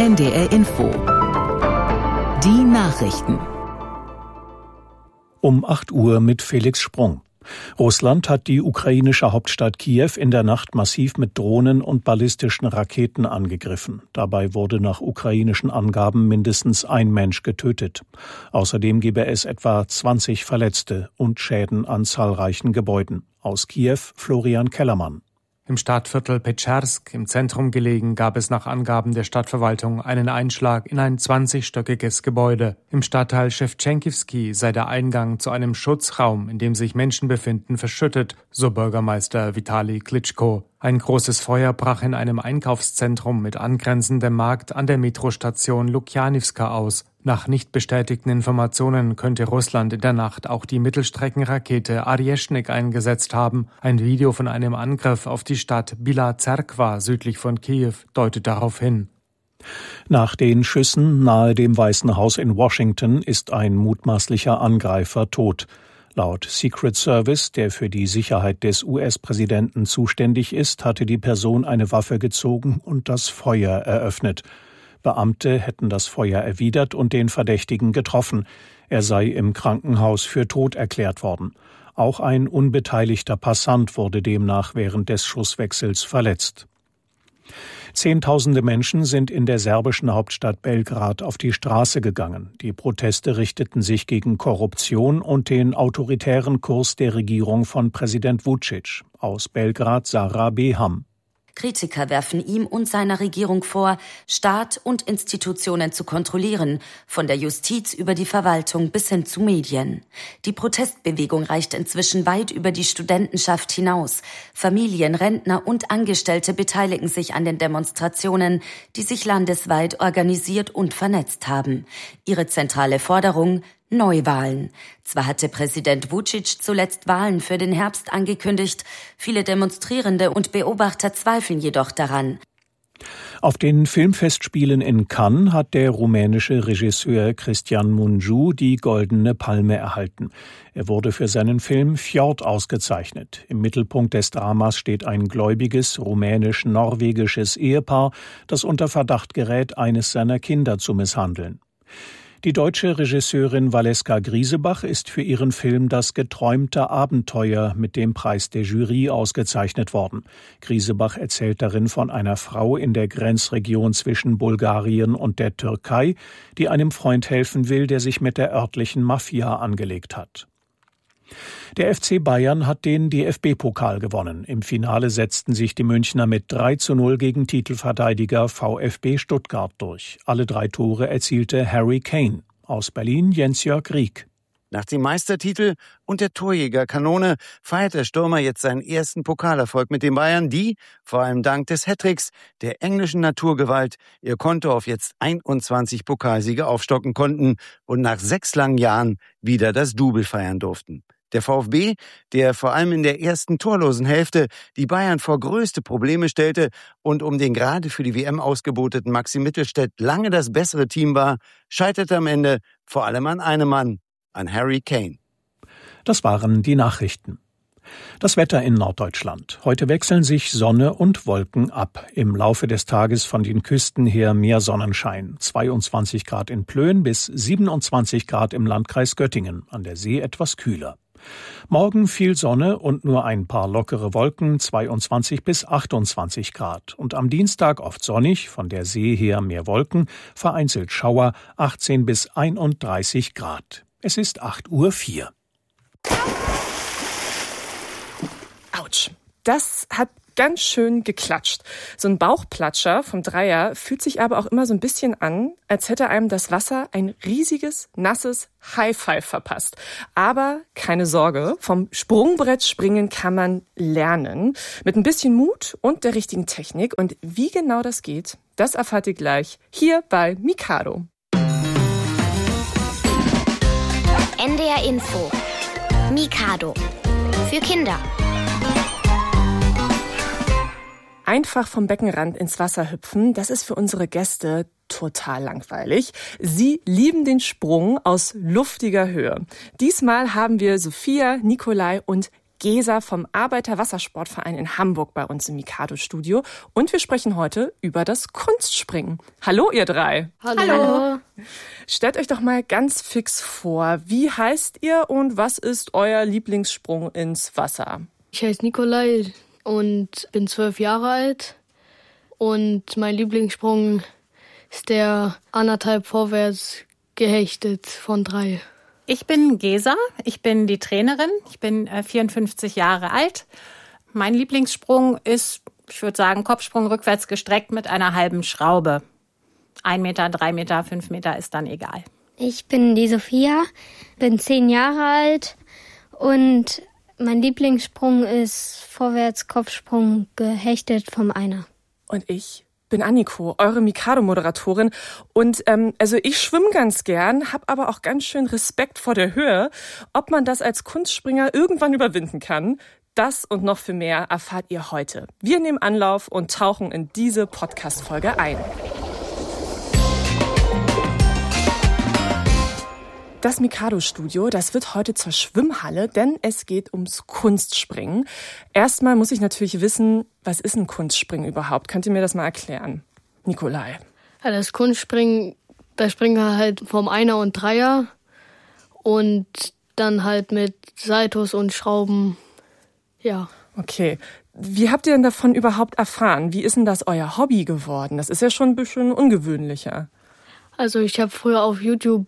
NDR Info. Die Nachrichten. Um 8 Uhr mit Felix Sprung. Russland hat die ukrainische Hauptstadt Kiew in der Nacht massiv mit Drohnen und ballistischen Raketen angegriffen. Dabei wurde nach ukrainischen Angaben mindestens ein Mensch getötet. Außerdem gebe es etwa 20 Verletzte und Schäden an zahlreichen Gebäuden. Aus Kiew Florian Kellermann. Im Stadtviertel Petscharsk, im Zentrum gelegen, gab es nach Angaben der Stadtverwaltung einen Einschlag in ein 20-stöckiges Gebäude. Im Stadtteil Schewtschenkivsky sei der Eingang zu einem Schutzraum, in dem sich Menschen befinden, verschüttet, so Bürgermeister Vitali Klitschko. Ein großes Feuer brach in einem Einkaufszentrum mit angrenzendem Markt an der Metrostation Lukjanivska aus. Nach nicht bestätigten Informationen könnte Russland in der Nacht auch die Mittelstreckenrakete Arjeschnik eingesetzt haben. Ein Video von einem Angriff auf die Stadt Bila Zerkva südlich von Kiew deutet darauf hin. Nach den Schüssen nahe dem Weißen Haus in Washington ist ein mutmaßlicher Angreifer tot. Laut Secret Service, der für die Sicherheit des US-Präsidenten zuständig ist, hatte die Person eine Waffe gezogen und das Feuer eröffnet. Beamte hätten das Feuer erwidert und den Verdächtigen getroffen. Er sei im Krankenhaus für tot erklärt worden. Auch ein unbeteiligter Passant wurde demnach während des Schusswechsels verletzt. Zehntausende Menschen sind in der serbischen Hauptstadt Belgrad auf die Straße gegangen. Die Proteste richteten sich gegen Korruption und den autoritären Kurs der Regierung von Präsident Vučić. Aus Belgrad Sarah Beham. Kritiker werfen ihm und seiner Regierung vor, Staat und Institutionen zu kontrollieren, von der Justiz über die Verwaltung bis hin zu Medien. Die Protestbewegung reicht inzwischen weit über die Studentenschaft hinaus. Familien, Rentner und Angestellte beteiligen sich an den Demonstrationen, die sich landesweit organisiert und vernetzt haben. Ihre zentrale Forderung: Neuwahlen. Zwar hatte Präsident Vučić zuletzt Wahlen für den Herbst angekündigt, viele Demonstrierende und Beobachter zweifeln jedoch daran. Auf den Filmfestspielen in Cannes hat der rumänische Regisseur Cristian Mungiu die Goldene Palme erhalten. Er wurde für seinen Film Fjord ausgezeichnet. Im Mittelpunkt des Dramas steht ein gläubiges rumänisch-norwegisches Ehepaar, das unter Verdacht gerät, eines seiner Kinder zu misshandeln. Die deutsche Regisseurin Valeska Griesebach ist für ihren Film Das geträumte Abenteuer mit dem Preis der Jury ausgezeichnet worden. Griesebach erzählt darin von einer Frau in der Grenzregion zwischen Bulgarien und der Türkei, die einem Freund helfen will, der sich mit der örtlichen Mafia angelegt hat. Der FC Bayern hat den DFB-Pokal gewonnen. Im Finale setzten sich die Münchner mit 3:0 gegen Titelverteidiger VfB Stuttgart durch. Alle 3 Tore erzielte Harry Kane. Aus Berlin Jens-Jörg Rieck. Nach dem Meistertitel und der Torjägerkanone feiert der Stürmer jetzt seinen ersten Pokalerfolg mit den Bayern, die, vor allem dank des Hattricks der englischen Naturgewalt, ihr Konto auf jetzt 21 Pokalsiege aufstocken konnten und nach 6 langen Jahren wieder das Double feiern durften. Der VfB, der vor allem in der ersten torlosen Hälfte die Bayern vor größte Probleme stellte und um den gerade für die WM ausgeboteten Maxim Mittelstädt lange das bessere Team war, scheiterte am Ende vor allem an einem Mann, an Harry Kane. Das waren die Nachrichten. Das Wetter in Norddeutschland. Heute wechseln sich Sonne und Wolken ab. Im Laufe des Tages von den Küsten her mehr Sonnenschein. 22 Grad in Plön bis 27 Grad im Landkreis Göttingen. An der See etwas kühler. Morgen viel Sonne und nur ein paar lockere Wolken, 22 bis 28 Grad. Und am Dienstag oft sonnig, von der See her mehr Wolken, vereinzelt Schauer, 18 bis 31 Grad. Es ist 8:04 Uhr. Autsch, das hat ganz schön geklatscht. So ein Bauchplatscher vom Dreier fühlt sich aber auch immer so ein bisschen an, als hätte einem das Wasser ein riesiges, nasses High-Five verpasst. Aber keine Sorge, vom Sprungbrett springen kann man lernen. Mit ein bisschen Mut und der richtigen Technik. Und wie genau das geht, das erfahrt ihr gleich hier bei Mikado. NDR Info. Mikado. Für Kinder. Einfach vom Beckenrand ins Wasser hüpfen, das ist für unsere Gäste total langweilig. Sie lieben den Sprung aus luftiger Höhe. Diesmal haben wir Sophia, Nikolai und Gesa vom Arbeiter-Wassersportverein in Hamburg bei uns im Mikado-Studio. Und wir sprechen heute über das Kunstspringen. Hallo, ihr drei. Hallo. Stellt euch doch mal ganz fix vor, wie heißt ihr und was ist euer Lieblingssprung ins Wasser? Ich heiße Nikolai und bin 12 Jahre alt. Und mein Lieblingssprung ist der 1,5 vorwärts gehechtet von 3. Ich bin Gesa, ich bin die Trainerin, ich bin 54 Jahre alt. Mein Lieblingssprung ist, ich würde sagen, Kopfsprung rückwärts gestreckt mit einer halben Schraube. 1 Meter, 3 Meter, 5 Meter ist dann egal. Ich bin die Sophia, bin 10 Jahre alt und mein Lieblingssprung ist vorwärts Kopfsprung gehechtet vom Einer. Und ich bin Anniko, eure Mikado-Moderatorin. Und also ich schwimme ganz gern, habe aber auch ganz schön Respekt vor der Höhe. Ob man das als Kunstspringer irgendwann überwinden kann, das und noch viel mehr erfahrt ihr heute. Wir nehmen Anlauf und tauchen in diese Podcast-Folge ein. Das Mikado-Studio, das wird heute zur Schwimmhalle, denn es geht ums Kunstspringen. Erstmal muss ich natürlich wissen, was ist ein Kunstspringen überhaupt? Könnt ihr mir das mal erklären? Nikolai. Ja, das Kunstspringen, da springen wir halt vom Einer und Dreier und dann halt mit Saltos und Schrauben, ja. Okay. Wie habt ihr denn davon überhaupt erfahren? Wie ist denn das euer Hobby geworden? Das ist ja schon ein bisschen ungewöhnlicher. Also ich habe früher auf YouTube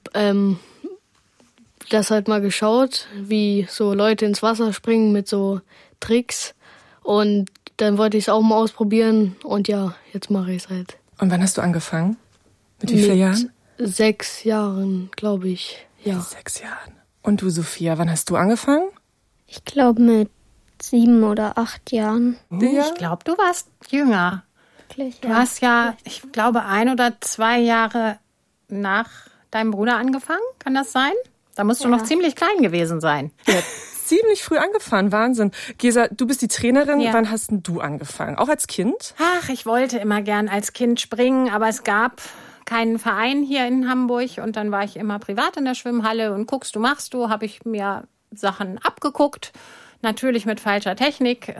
das halt mal geschaut, wie so Leute ins Wasser springen mit so Tricks. Und dann wollte ich es auch mal ausprobieren. Und ja, jetzt mache ich es halt. Und wann hast du angefangen? Mit wie vielen Jahren? 6 Jahren, glaube ich. Ja. 6 Jahren. Und du, Sophia, wann hast du angefangen? Ich glaube mit 7 oder 8 Jahren. Ja. Ich glaube, du warst jünger. Wirklich, Du hast ja, ich glaube, 1 oder 2 Jahre nach deinem Bruder angefangen. Kann das sein? Da musst du noch ziemlich klein gewesen sein. Ja, ziemlich früh angefangen, Wahnsinn. Gesa, du bist die Trainerin. Ja. Wann hast denn du angefangen? Auch als Kind? Ach, ich wollte immer gern als Kind springen, aber es gab keinen Verein hier in Hamburg. Und dann war ich immer privat in der Schwimmhalle und guckst du, machst du, habe ich mir Sachen abgeguckt. Natürlich mit falscher Technik.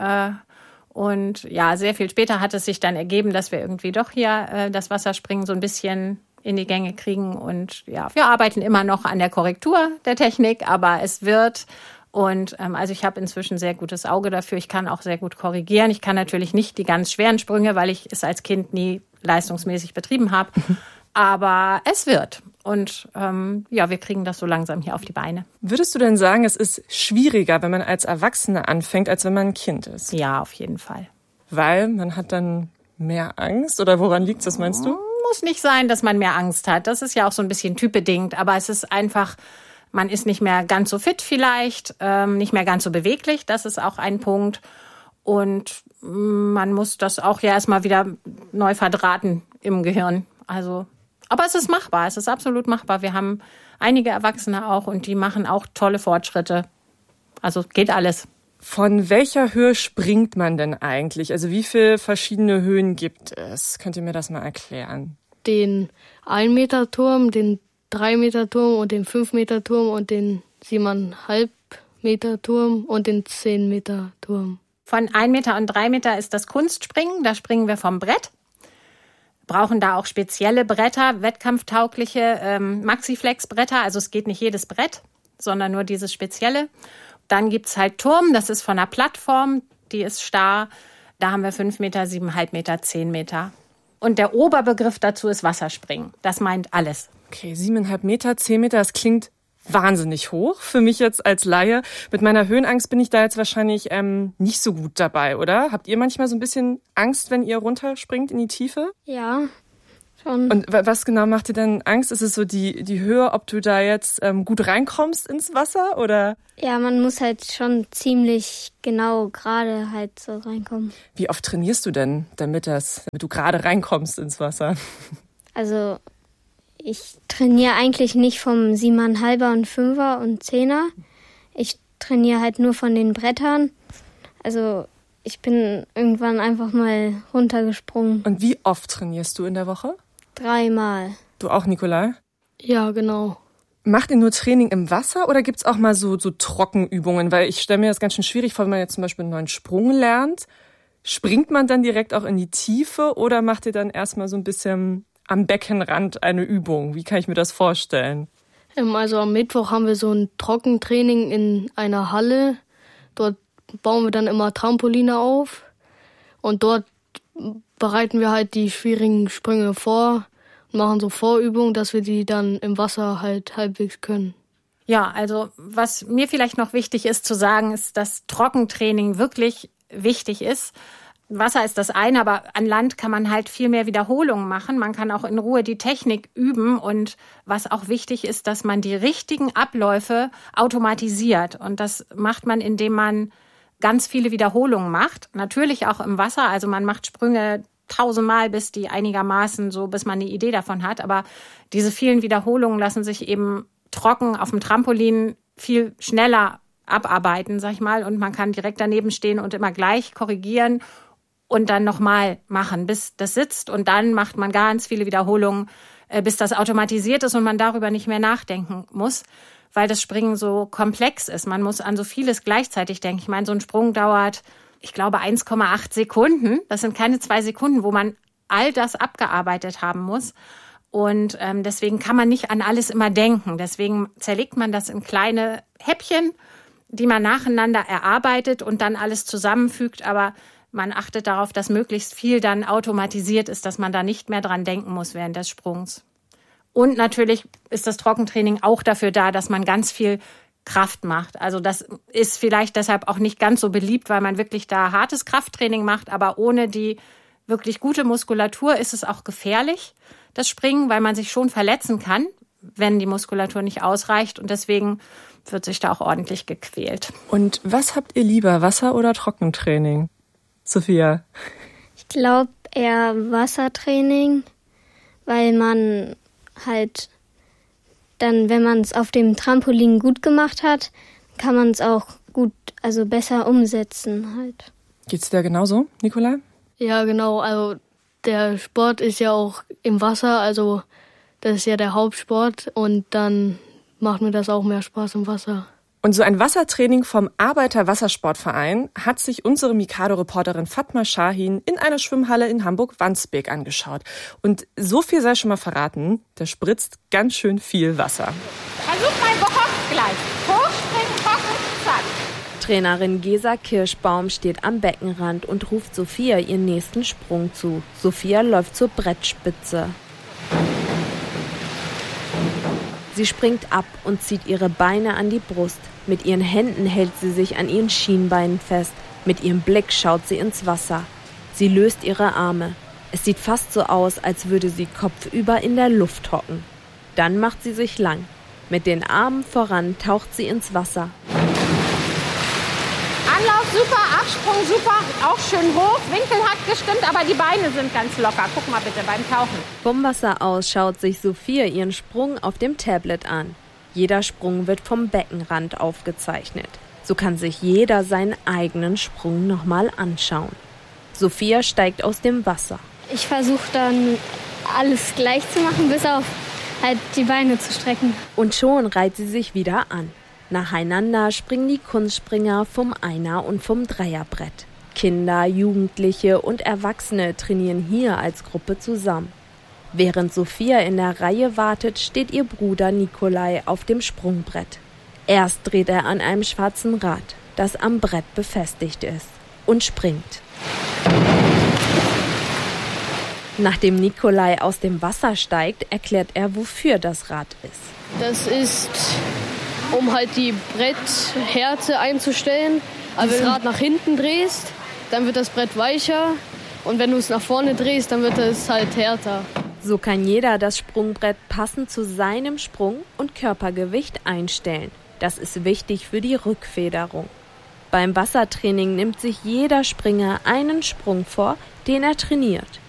Und ja, sehr viel später hat es sich dann ergeben, dass wir irgendwie doch hier das Wasserspringen so ein bisschen in die Gänge kriegen. Und ja, wir arbeiten immer noch an der Korrektur der Technik, aber es wird. Und also ich habe inzwischen sehr gutes Auge dafür. Ich kann auch sehr gut korrigieren. Ich kann natürlich nicht die ganz schweren Sprünge, weil ich es als Kind nie leistungsmäßig betrieben habe. Aber es wird. Und ja, wir kriegen das so langsam hier auf die Beine. Würdest du denn sagen, es ist schwieriger, wenn man als Erwachsene anfängt, als wenn man ein Kind ist? Ja, auf jeden Fall. Weil man hat dann mehr Angst? Oder woran liegt's, das meinst du? Muss nicht sein, dass man mehr Angst hat. Das ist ja auch so ein bisschen typbedingt. Aber es ist einfach, man ist nicht mehr ganz so fit vielleicht, nicht mehr ganz so beweglich. Das ist auch ein Punkt. Und man muss das auch ja erstmal wieder neu verdrahten im Gehirn. Also, aber es ist machbar. Es ist absolut machbar. Wir haben einige Erwachsene auch und die machen auch tolle Fortschritte. Also geht alles. Von welcher Höhe springt man denn eigentlich? Also wie viele verschiedene Höhen gibt es? Könnt ihr mir das mal erklären? Den 1-Meter-Turm, den 3-Meter-Turm und den 5-Meter-Turm und den 7,5-Meter-Turm und den 10-Meter-Turm. Von 1 Meter und 3 Meter ist das Kunstspringen. Da springen wir vom Brett. Brauchen da auch spezielle Bretter, wettkampftaugliche Maxiflex-Bretter. Also es geht nicht jedes Brett, sondern nur dieses spezielle. Dann gibt's halt Turm, das ist von einer Plattform, die ist starr. Da haben wir 5 Meter, 7,5 Meter, 10 Meter. Und der Oberbegriff dazu ist Wasserspringen. Das meint alles. Okay, 7,5 Meter, 10 Meter, das klingt wahnsinnig hoch. Für mich jetzt als Laie. Mit meiner Höhenangst bin ich da jetzt wahrscheinlich nicht so gut dabei, oder? Habt ihr manchmal so ein bisschen Angst, wenn ihr runterspringt in die Tiefe? Ja, schon. Und was genau macht dir denn Angst? Ist es so die Höhe, ob du da jetzt gut reinkommst ins Wasser, oder? Ja, man muss halt schon ziemlich genau gerade halt so reinkommen. Wie oft trainierst du denn, damit du gerade reinkommst ins Wasser? Also ich trainiere eigentlich nicht vom 7,5er und 5er und 10er. Ich trainiere halt nur von den Brettern. Also ich bin irgendwann einfach mal runtergesprungen. Und wie oft trainierst du in der Woche? 3 Mal. Du auch, Nikolai? Ja, genau. Macht ihr nur Training im Wasser oder gibt's auch mal so Trockenübungen? Weil ich stelle mir das ganz schön schwierig vor, wenn man jetzt zum Beispiel einen neuen Sprung lernt. Springt man dann direkt auch in die Tiefe oder macht ihr dann erstmal so ein bisschen am Beckenrand eine Übung? Wie kann ich mir das vorstellen? Also am Mittwoch haben wir so ein Trockentraining in einer Halle. Dort bauen wir dann immer Trampoline auf und dort bereiten wir halt die schwierigen Sprünge vor und machen so Vorübungen, dass wir die dann im Wasser halt halbwegs können. Ja, also was mir vielleicht noch wichtig ist zu sagen, ist, dass Trockentraining wirklich wichtig ist. Wasser ist das eine, aber an Land kann man halt viel mehr Wiederholungen machen. Man kann auch in Ruhe die Technik üben und was auch wichtig ist, dass man die richtigen Abläufe automatisiert. Und das macht man, indem man ganz viele Wiederholungen macht. Natürlich auch im Wasser, also man macht Sprünge 1000-mal, bis die einigermaßen bis man eine Idee davon hat. Aber diese vielen Wiederholungen lassen sich eben trocken auf dem Trampolin viel schneller abarbeiten, sag ich mal. Und man kann direkt daneben stehen und immer gleich korrigieren und dann nochmal machen, bis das sitzt. Und dann macht man ganz viele Wiederholungen, bis das automatisiert ist und man darüber nicht mehr nachdenken muss, weil das Springen so komplex ist. Man muss an so vieles gleichzeitig denken. Ich meine, so ein Sprung dauert, ich glaube, 1,8 Sekunden. Das sind keine 2 Sekunden, wo man all das abgearbeitet haben muss. Und deswegen kann man nicht an alles immer denken. Deswegen zerlegt man das in kleine Häppchen, die man nacheinander erarbeitet und dann alles zusammenfügt. Aber man achtet darauf, dass möglichst viel dann automatisiert ist, dass man da nicht mehr dran denken muss während des Sprungs. Und natürlich ist das Trockentraining auch dafür da, dass man ganz viel Kraft macht. Also das ist vielleicht deshalb auch nicht ganz so beliebt, weil man wirklich da hartes Krafttraining macht. Aber ohne die wirklich gute Muskulatur ist es auch gefährlich, das Springen, weil man sich schon verletzen kann, wenn die Muskulatur nicht ausreicht. Und deswegen wird sich da auch ordentlich gequält. Und was habt ihr lieber, Wasser- oder Trockentraining? Sophia? Ich glaube eher Wassertraining, weil man halt dann, wenn man es auf dem Trampolin gut gemacht hat, kann man es auch gut, also besser umsetzen halt. Geht's dir genauso, Nikolai? Ja, genau. Also der Sport ist ja auch im Wasser, also das ist ja der Hauptsport und dann macht mir das auch mehr Spaß im Wasser. Und so ein Wassertraining vom Arbeiter-Wassersportverein hat sich unsere Mikado-Reporterin Fatma Shahin in einer Schwimmhalle in Hamburg-Wandsbek angeschaut. Und so viel sei schon mal verraten, da spritzt ganz schön viel Wasser. Versuch mal gehockt gleich. Hochspringen, trocken, zack. Trainerin Gesa Kirschbaum steht am Beckenrand und ruft Sophia ihren nächsten Sprung zu. Sophia läuft zur Brettspitze. Sie springt ab und zieht ihre Beine an die Brust. Mit ihren Händen hält sie sich an ihren Schienbeinen fest. Mit ihrem Blick schaut sie ins Wasser. Sie löst ihre Arme. Es sieht fast so aus, als würde sie kopfüber in der Luft hocken. Dann macht sie sich lang. Mit den Armen voran taucht sie ins Wasser. Anlauf super, Absprung super, auch schön hoch. Winkel hat gestimmt, aber die Beine sind ganz locker. Guck mal bitte beim Tauchen. Vom Wasser aus schaut sich Sophia ihren Sprung auf dem Tablet an. Jeder Sprung wird vom Beckenrand aufgezeichnet. So kann sich jeder seinen eigenen Sprung nochmal anschauen. Sophia steigt aus dem Wasser. Ich versuche dann alles gleich zu machen, bis auf halt die Beine zu strecken. Und schon reiht sie sich wieder an. Nacheinander springen die Kunstspringer vom Einer- und vom Dreierbrett. Kinder, Jugendliche und Erwachsene trainieren hier als Gruppe zusammen. Während Sophia in der Reihe wartet, steht ihr Bruder Nikolai auf dem Sprungbrett. Erst dreht er an einem schwarzen Rad, das am Brett befestigt ist, und springt. Nachdem Nikolai aus dem Wasser steigt, erklärt er, wofür das Rad ist. Das ist, um halt die Bretthärte einzustellen. Also wenn du das Rad nach hinten drehst, dann wird das Brett weicher. Und wenn du es nach vorne drehst, dann wird es halt härter. So kann jeder das Sprungbrett passend zu seinem Sprung und Körpergewicht einstellen. Das ist wichtig für die Rückfederung. Beim Wassertraining nimmt sich jeder Springer einen Sprung vor, den er trainiert.